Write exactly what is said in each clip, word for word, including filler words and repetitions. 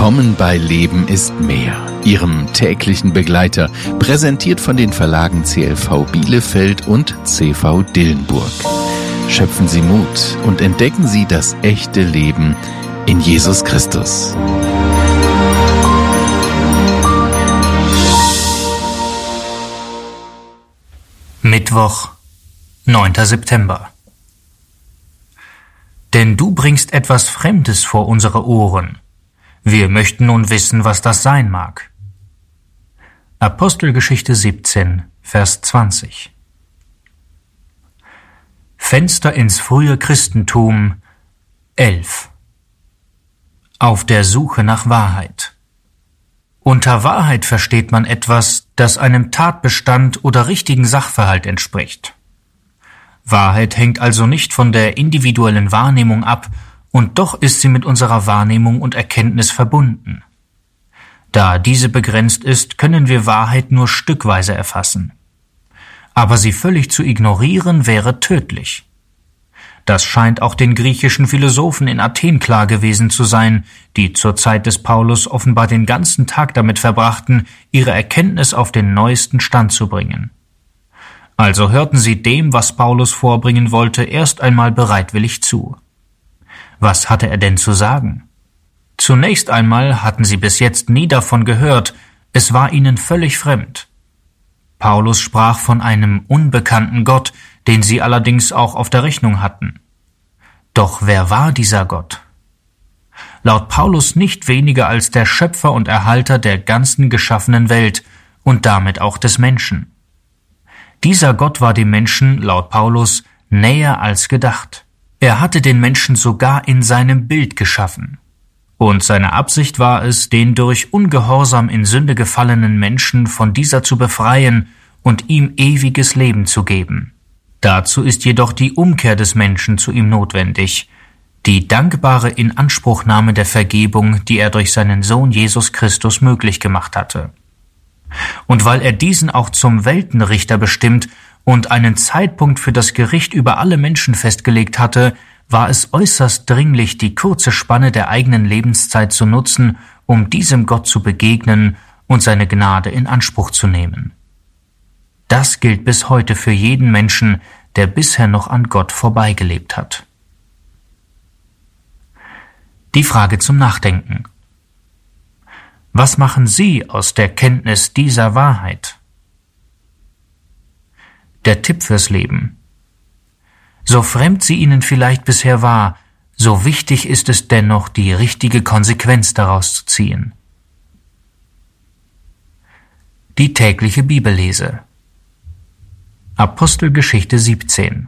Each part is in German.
Willkommen bei Leben ist mehr, Ihrem täglichen Begleiter, präsentiert von den Verlagen C L V Bielefeld und C V Dillenburg. Schöpfen Sie Mut und entdecken Sie das echte Leben in Jesus Christus. Mittwoch, neunter September. Denn du bringst etwas Fremdes vor unsere Ohren. Wir möchten nun wissen, was das sein mag. Apostelgeschichte siebzehn, Vers zwanzig. Fenster ins frühe Christentum elf. Auf der Suche nach Wahrheit. Unter Wahrheit versteht man etwas, das einem Tatbestand oder richtigen Sachverhalt entspricht. Wahrheit hängt also nicht von der individuellen Wahrnehmung ab, und doch ist sie mit unserer Wahrnehmung und Erkenntnis verbunden. Da diese begrenzt ist, können wir Wahrheit nur stückweise erfassen. Aber sie völlig zu ignorieren, wäre tödlich. Das scheint auch den griechischen Philosophen in Athen klar gewesen zu sein, die zur Zeit des Paulus offenbar den ganzen Tag damit verbrachten, ihre Erkenntnis auf den neuesten Stand zu bringen. Also hörten sie dem, was Paulus vorbringen wollte, erst einmal bereitwillig zu. Was hatte er denn zu sagen? Zunächst einmal hatten sie bis jetzt nie davon gehört, es war ihnen völlig fremd. Paulus sprach von einem unbekannten Gott, den sie allerdings auch auf der Rechnung hatten. Doch wer war dieser Gott? Laut Paulus nicht weniger als der Schöpfer und Erhalter der ganzen geschaffenen Welt und damit auch des Menschen. Dieser Gott war dem Menschen, laut Paulus, näher als gedacht. Er hatte den Menschen sogar in seinem Bild geschaffen. Und seine Absicht war es, den durch Ungehorsam in Sünde gefallenen Menschen von dieser zu befreien und ihm ewiges Leben zu geben. Dazu ist jedoch die Umkehr des Menschen zu ihm notwendig, die dankbare Inanspruchnahme der Vergebung, die er durch seinen Sohn Jesus Christus möglich gemacht hatte. Und weil er diesen auch zum Weltenrichter bestimmt und einen Zeitpunkt für das Gericht über alle Menschen festgelegt hatte, war es äußerst dringlich, die kurze Spanne der eigenen Lebenszeit zu nutzen, um diesem Gott zu begegnen und seine Gnade in Anspruch zu nehmen. Das gilt bis heute für jeden Menschen, der bisher noch an Gott vorbeigelebt hat. Die Frage zum Nachdenken. Was machen Sie aus der Kenntnis dieser Wahrheit? Der Tipp fürs Leben. So fremd sie Ihnen vielleicht bisher war, so wichtig ist es dennoch, die richtige Konsequenz daraus zu ziehen. Die tägliche Bibellese. Apostelgeschichte siebzehn.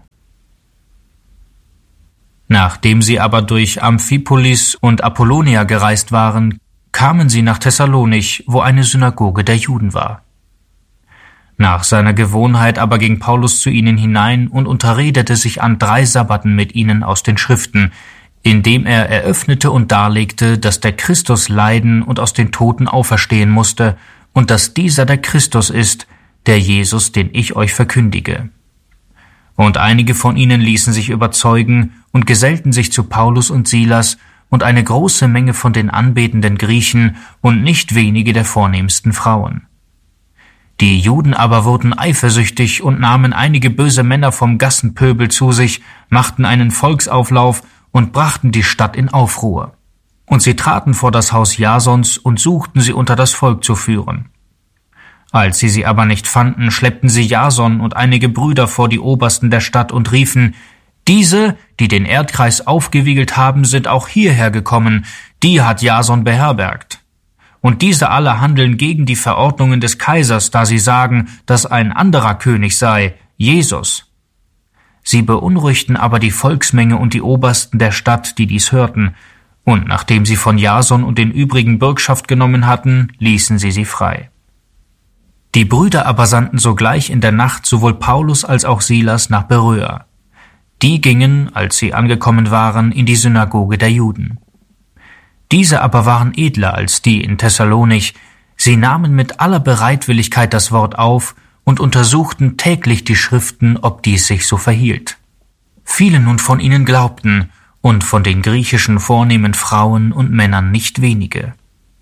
Nachdem sie aber durch Amphipolis und Apollonia gereist waren, kamen sie nach Thessalonich, wo eine Synagoge der Juden war. Nach seiner Gewohnheit aber ging Paulus zu ihnen hinein und unterredete sich an drei Sabbaten mit ihnen aus den Schriften, indem er eröffnete und darlegte, dass der Christus leiden und aus den Toten auferstehen musste und dass dieser der Christus ist, der Jesus, den ich euch verkündige. Und einige von ihnen ließen sich überzeugen und gesellten sich zu Paulus und Silas und eine große Menge von den anbetenden Griechen und nicht wenige der vornehmsten Frauen. Die Juden aber wurden eifersüchtig und nahmen einige böse Männer vom Gassenpöbel zu sich, machten einen Volksauflauf und brachten die Stadt in Aufruhr. Und sie traten vor das Haus Jasons und suchten sie unter das Volk zu führen. Als sie sie aber nicht fanden, schleppten sie Jason und einige Brüder vor die Obersten der Stadt und riefen: Diese, die den Erdkreis aufgewiegelt haben, sind auch hierher gekommen, die hat Jason beherbergt. Und diese alle handeln gegen die Verordnungen des Kaisers, da sie sagen, dass ein anderer König sei, Jesus. Sie beunruhigten aber die Volksmenge und die Obersten der Stadt, die dies hörten, und nachdem sie von Jason und den übrigen Bürgschaft genommen hatten, ließen sie sie frei. Die Brüder aber sandten sogleich in der Nacht sowohl Paulus als auch Silas nach Beröa. Die gingen, als sie angekommen waren, in die Synagoge der Juden. Diese aber waren edler als die in Thessalonich. Sie nahmen mit aller Bereitwilligkeit das Wort auf und untersuchten täglich die Schriften, ob dies sich so verhielt. Viele nun von ihnen glaubten, und von den griechischen vornehmen Frauen und Männern nicht wenige.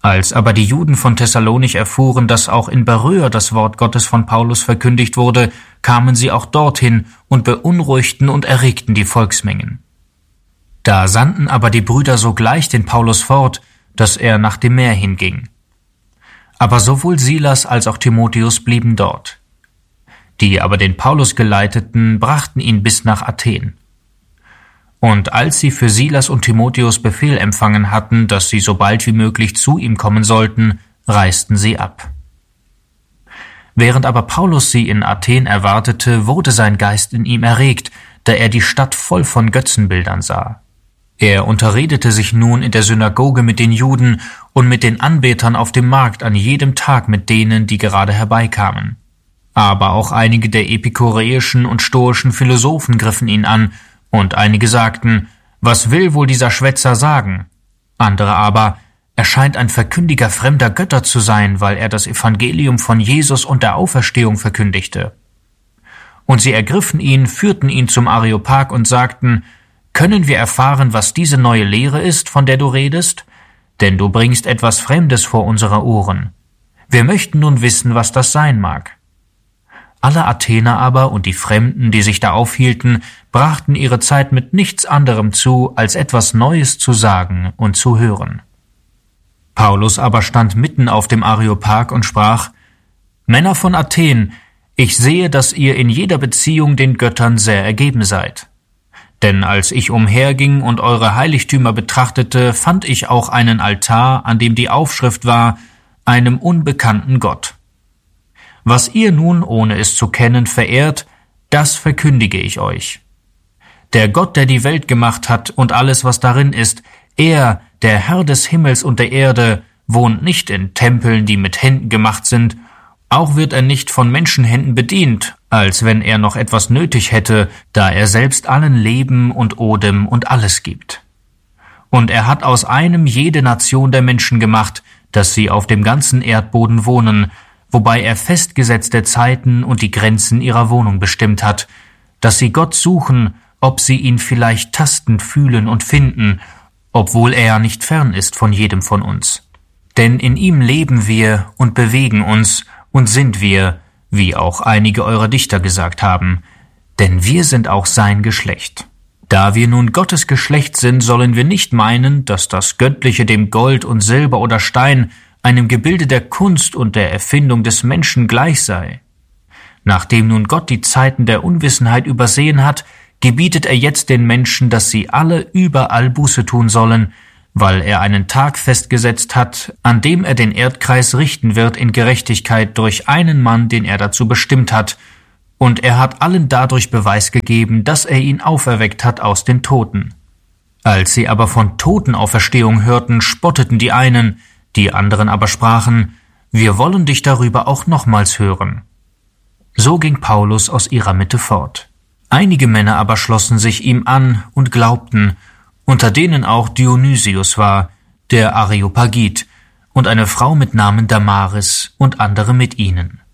Als aber die Juden von Thessalonich erfuhren, dass auch in Beröa das Wort Gottes von Paulus verkündigt wurde, kamen sie auch dorthin und beunruhigten und erregten die Volksmengen. Da sandten aber die Brüder sogleich den Paulus fort, dass er nach dem Meer hinging. Aber sowohl Silas als auch Timotheus blieben dort. Die aber den Paulus geleiteten, brachten ihn bis nach Athen. Und als sie für Silas und Timotheus Befehl empfangen hatten, dass sie so bald wie möglich zu ihm kommen sollten, reisten sie ab. Während aber Paulus sie in Athen erwartete, wurde sein Geist in ihm erregt, da er die Stadt voll von Götzenbildern sah. Er unterredete sich nun in der Synagoge mit den Juden und mit den Anbetern auf dem Markt an jedem Tag mit denen, die gerade herbeikamen. Aber auch einige der epikureischen und stoischen Philosophen griffen ihn an, und einige sagten, was will wohl dieser Schwätzer sagen? Andere aber, er scheint ein Verkündiger fremder Götter zu sein, weil er das Evangelium von Jesus und der Auferstehung verkündigte. Und sie ergriffen ihn, führten ihn zum Areopag und sagten, können wir erfahren, was diese neue Lehre ist, von der du redest? Denn du bringst etwas Fremdes vor unsere Ohren. Wir möchten nun wissen, was das sein mag. Alle Athener aber und die Fremden, die sich da aufhielten, brachten ihre Zeit mit nichts anderem zu, als etwas Neues zu sagen und zu hören. Paulus aber stand mitten auf dem Areopag und sprach, Männer von Athen, ich sehe, dass ihr in jeder Beziehung den Göttern sehr ergeben seid. Denn als ich umherging und eure Heiligtümer betrachtete, fand ich auch einen Altar, an dem die Aufschrift war, einem unbekannten Gott. Was ihr nun, ohne es zu kennen, verehrt, das verkündige ich euch. Der Gott, der die Welt gemacht hat und alles, was darin ist, er, der Herr des Himmels und der Erde, wohnt nicht in Tempeln, die mit Händen gemacht sind, auch wird er nicht von Menschenhänden bedient, als wenn er noch etwas nötig hätte, da er selbst allen Leben und Odem und alles gibt. Und er hat aus einem jede Nation der Menschen gemacht, dass sie auf dem ganzen Erdboden wohnen, wobei er festgesetzte Zeiten und die Grenzen ihrer Wohnung bestimmt hat, dass sie Gott suchen, ob sie ihn vielleicht tasten, fühlen und finden, obwohl er ja nicht fern ist von jedem von uns. Denn in ihm leben wir und bewegen uns und sind wir, wie auch einige eurer Dichter gesagt haben, denn wir sind auch sein Geschlecht. Da wir nun Gottes Geschlecht sind, sollen wir nicht meinen, dass das Göttliche dem Gold und Silber oder Stein, einem Gebilde der Kunst und der Erfindung des Menschen gleich sei. Nachdem nun Gott die Zeiten der Unwissenheit übersehen hat, gebietet er jetzt den Menschen, dass sie alle überall Buße tun sollen, weil er einen Tag festgesetzt hat, an dem er den Erdkreis richten wird in Gerechtigkeit durch einen Mann, den er dazu bestimmt hat, und er hat allen dadurch Beweis gegeben, dass er ihn auferweckt hat aus den Toten. Als sie aber von Totenauferstehung hörten, spotteten die einen, die anderen aber sprachen, wir wollen dich darüber auch nochmals hören. So ging Paulus aus ihrer Mitte fort. Einige Männer aber schlossen sich ihm an und glaubten, unter denen auch Dionysius war, der Areopagit, und eine Frau mit Namen Damaris und andere mit ihnen.